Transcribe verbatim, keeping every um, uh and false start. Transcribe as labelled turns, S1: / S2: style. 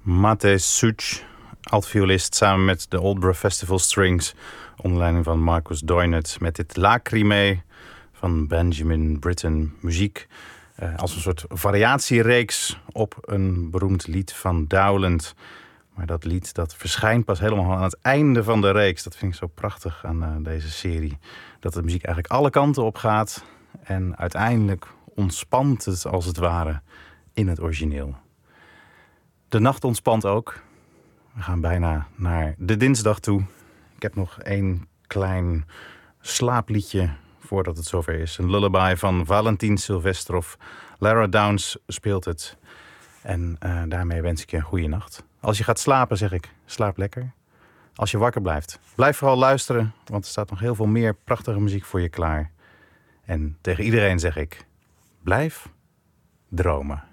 S1: Mate Such, altviolist, samen met de Oldborough Festival Strings, onder leiding van Marcus Doinet, met dit Lacrimae van Benjamin Britten. Muziek uh, als een soort variatiereeks op een beroemd lied van Dowland. Maar dat lied dat verschijnt pas helemaal aan het einde van de reeks. Dat vind ik zo prachtig aan uh, deze serie. Dat de muziek eigenlijk alle kanten op gaat en uiteindelijk ontspant het als het ware in het origineel. De nacht ontspant ook. We gaan bijna naar de dinsdag toe. Ik heb nog één klein slaapliedje voordat het zover is. Een lullaby van Valentin Silvestrov. Lara Downs speelt het. En uh, daarmee wens ik je een goede nacht. Als je gaat slapen, zeg ik, slaap lekker. Als je wakker blijft, blijf vooral luisteren. Want er staat nog heel veel meer prachtige muziek voor je klaar. En tegen iedereen zeg ik, blijf dromen.